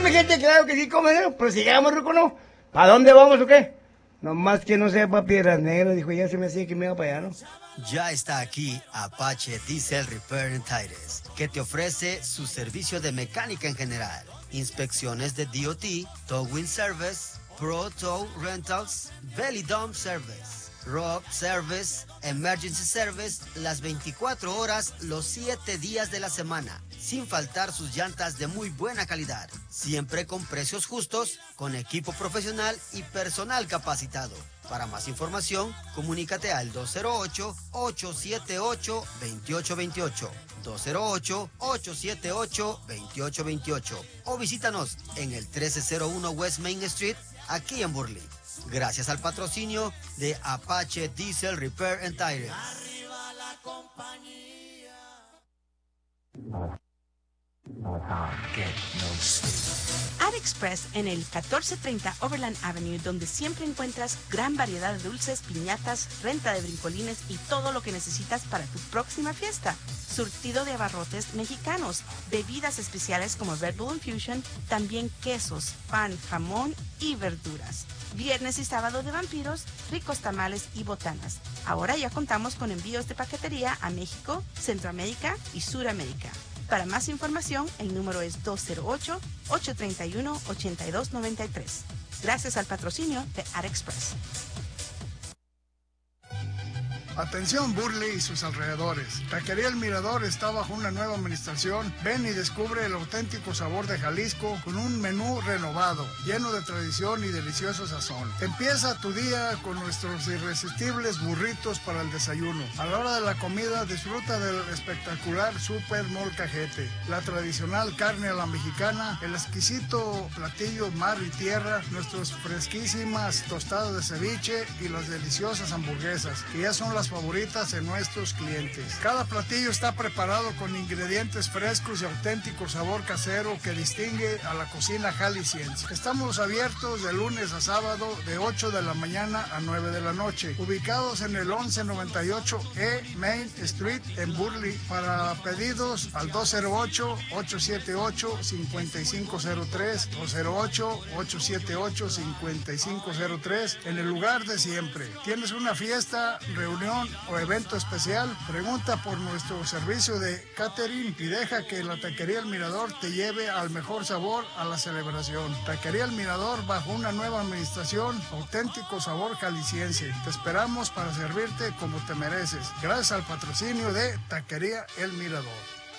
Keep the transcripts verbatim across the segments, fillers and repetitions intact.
mi gente, claro que sí, cómo no. Prosigamos, Ruco, ¿no? ¿Para dónde vamos o qué? Nomás que no sea para Piedras Negras, dijo, ya se me hacía que me iba para allá, ¿no? Ya está aquí Apache Diesel Repair and Tires, que te ofrece su servicio de mecánica en general, inspecciones de D O T, Towing Service, Pro Tow Rentals, Belly Dump Service, Rock Service, Emergency Service, las veinticuatro horas, los siete días de la semana, sin faltar sus llantas de muy buena calidad, siempre con precios justos, con equipo profesional y personal capacitado. Para más información, comunícate al dos cero ocho, ocho siete ocho, dos ocho dos ocho, dos cero ocho, ocho siete ocho, dos ocho dos ocho o visítanos en el trece cero uno West Main Street, aquí en Burley. Gracias al patrocinio de Apache Diesel Repair and Tires. Arriba la compañía. AliExpress en el catorce treinta Overland Avenue, donde siempre encuentras gran variedad de dulces, piñatas, renta de brincolines y todo lo que necesitas para tu próxima fiesta. Surtido de abarrotes mexicanos, bebidas especiales como Red Bull Infusion, también quesos, pan, jamón y verduras. Viernes y sábado de vampiros, ricos tamales y botanas. Ahora ya contamos con envíos de paquetería a México, Centroamérica y Suramérica. Para más información, el número es dos cero ocho, ocho tres uno, ocho dos nueve tres. Gracias al patrocinio de AliExpress. Atención Burley y sus alrededores. Taquería El Mirador está bajo una nueva administración. Ven y descubre el auténtico sabor de Jalisco con un menú renovado, lleno de tradición y delicioso sazón. Empieza tu día con nuestros irresistibles burritos para el desayuno. A la hora de la comida disfruta del espectacular Super Molcajete, la tradicional carne a la mexicana, el exquisito platillo mar y tierra, nuestras fresquísimas tostadas de ceviche y las deliciosas hamburguesas, que ya son las favoritas de nuestros clientes. Cada platillo está preparado con ingredientes frescos y auténtico sabor casero que distingue a la cocina jalisciense. Estamos abiertos de lunes a sábado de ocho de la mañana a nueve de la noche, ubicados en el once noventa y ocho E Main Street en Burley. Para pedidos al dos cero ocho, ocho siete ocho, cinco cinco cero tres, dos cero ocho, ocho siete ocho, cinco cinco cero tres, en el lugar de siempre. ¿Tienes una fiesta, reunión o evento especial? Pregunta por nuestro servicio de catering y deja que la Taquería El Mirador te lleve al mejor sabor a la celebración. Taquería El Mirador bajo una nueva administración, auténtico sabor jalisciense. Te esperamos para servirte como te mereces. Gracias al patrocinio de Taquería El Mirador.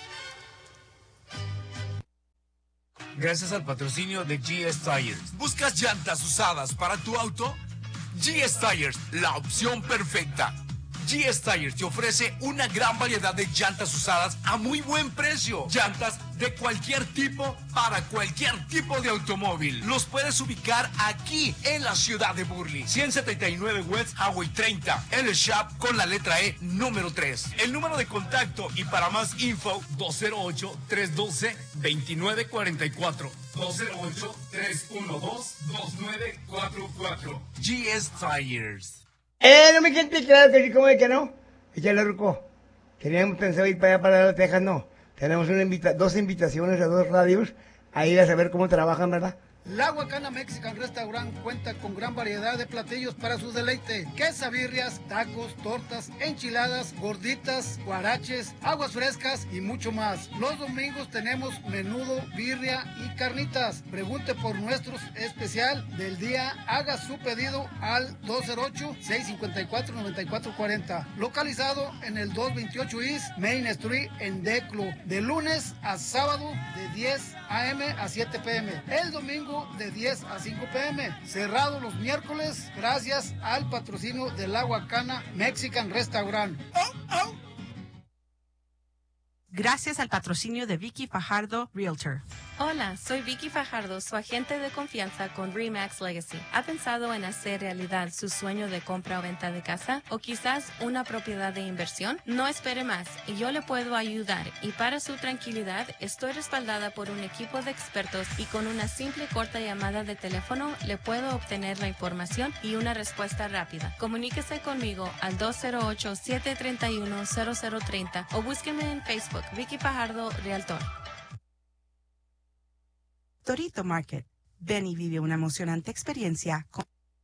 Gracias al patrocinio de G S Tires. ¿Buscas llantas usadas para tu auto? G S Tires, la opción perfecta. G S Tires te ofrece una gran variedad de llantas usadas a muy buen precio. Llantas de cualquier tipo para cualquier tipo de automóvil. Los puedes ubicar aquí en la ciudad de Burley. ciento setenta y nueve West Highway treinta, en el shop con la letra E número tres. El número de contacto y para más info, dos cero ocho, tres uno dos, dos nueve cuatro cuatro. dos cero ocho, tres uno dos, dos nueve cuatro cuatro. G S Tires. Eh, no, mi gente, claro que sí, como de que no. Échale, Ruco. Teníamos pensado ir para allá, para las Texas, no. Tenemos una invita dos invitaciones a dos radios a ir a saber cómo trabajan, ¿verdad? La Huacana Mexican Restaurant cuenta con gran variedad de platillos para su deleite. Quesabirrias, tacos, tortas, enchiladas, gorditas, guaraches, aguas frescas y mucho más. Los domingos tenemos menudo, birria y carnitas. Pregunte por nuestro especial del día. Haga su pedido al dos cero ocho, seis cinco cuatro, nueve cuatro cuatro cero. Localizado en el doscientos veintiocho East Main Street en Declo. De lunes a sábado de diez a eme a siete pe eme. El domingo de diez a cinco pe eme. Cerrado los miércoles gracias al patrocinio de La Huacana Mexican Restaurant. Oh, oh. Gracias al patrocinio de Vicky Fajardo Realtor. Hola, soy Vicky Fajardo, su agente de confianza con RE/MAX Legacy. ¿Ha pensado en hacer realidad su sueño de compra o venta de casa? ¿O quizás una propiedad de inversión? No espere más y yo le puedo ayudar. Y para su tranquilidad, estoy respaldada por un equipo de expertos y con una simple y corta llamada de teléfono le puedo obtener la información y una respuesta rápida. Comuníquese conmigo al dos cero ocho, siete tres uno, cero cero tres cero o búsqueme en Facebook, Vicky Fajardo Realtor. Torito Market. Ven y vive una emocionante experiencia con...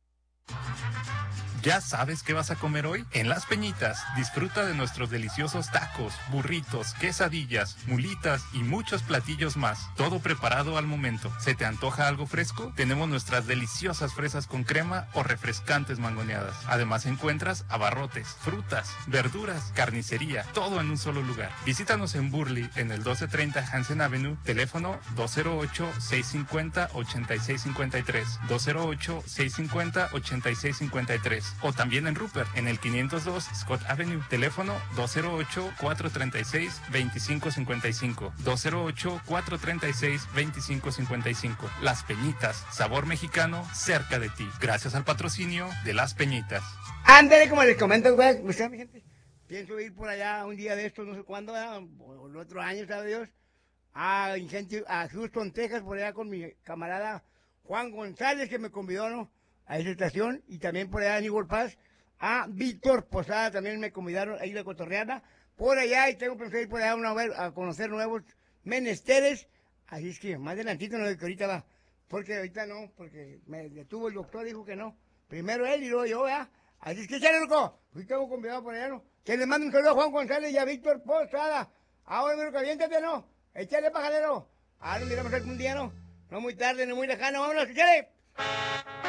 ¿Ya sabes qué vas a comer hoy? En Las Peñitas, disfruta de nuestros deliciosos tacos, burritos, quesadillas, mulitas y muchos platillos más. Todo preparado al momento. ¿Se te antoja algo fresco? Tenemos nuestras deliciosas fresas con crema o refrescantes mangoneadas. Además encuentras abarrotes, frutas, verduras, carnicería, todo en un solo lugar. Visítanos en Burley, en el doce treinta Hansen Avenue, teléfono dos cero ocho, seis cinco cero, ocho seis cinco tres, dos cero ocho, seis cinco cero, ocho seis cinco tres. O también en Rupert, en el quinientos dos Scott Avenue, teléfono dos cero ocho, cuatro tres seis, dos cinco cinco cinco, dos cero ocho, cuatro tres seis, dos cinco cinco cinco. Las Peñitas, sabor mexicano cerca de ti. Gracias al patrocinio de Las Peñitas. Ándale, como les comento, güey, usted, mi gente, pienso ir por allá un día de estos, no sé cuándo, ¿verdad? O el otro año, sabe Dios, a, a Houston, Texas, por allá con mi camarada Juan González, que me convidó, ¿no?, a esa estación, y también por allá en Eagle Pass, a Víctor Posada, también me convidaron a ir a Cotorreana, por allá, y tengo pensado ir por allá una vez a conocer nuevos menesteres, así es que más adelantito, no, que ahorita va, porque ahorita no, porque me detuvo el doctor, dijo que no, primero él y luego yo, ¿verdad? Así es que, échale, loco, hoy tengo convidado por allá, ¿no? Que le mando un saludo a Juan González y a Víctor Posada, ahora, pero caliéntate, ¿no? Échale, pajarero, ahora nos miramos algún día, ¿no? No muy tarde, no muy lejano, vámonos, échale.